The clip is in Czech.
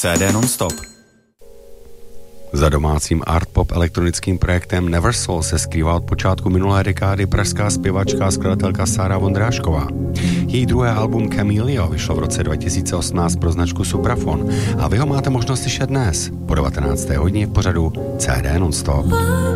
CD non-stop. Za domácím art-pop elektronickým projektem Neversoul se skrývá od počátku minulé dekády pražská zpěvačka a skladatelka Sára Vondrášková. Její druhé album Camilio vyšlo v roce 2018 pro značku Suprafon a vy ho máte možnost slyšet dnes po 19. hodině v pořadu CD non-stop.